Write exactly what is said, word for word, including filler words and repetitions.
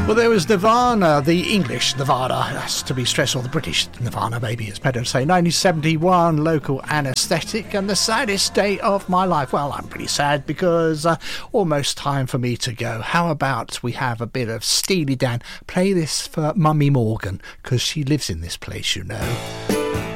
Well, there was Nirvana, the English Nirvana, that's to be stressed, or the British Nirvana, maybe it's better to say. nineteen seventy-one, Local Anaesthetic, and the saddest day of my life. Well, I'm pretty sad because uh, almost time for me to go. How about we have a bit of Steely Dan? Play this for Mummy Morgan, because she lives in this place, you know.